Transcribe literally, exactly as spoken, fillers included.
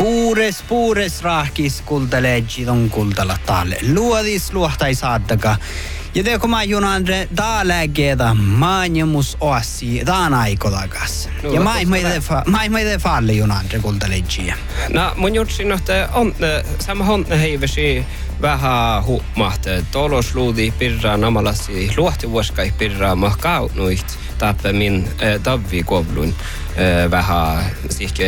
Puures, puures rahkis kultaleggi ton kultalla talle. Luodis luohtai saattaka. Ja teko mä Junandre täällä maanjumus oassi taan aikolakas. Ja mä ei tee faalle Junandre kultaleggia. No mun jutsin, että on sama honne heivesi vähän huomahte. Tolos luudi pirraa namalasi luohtivuoskai pirraa mahkaunuit tappe min tavvi kovluin vähän sihke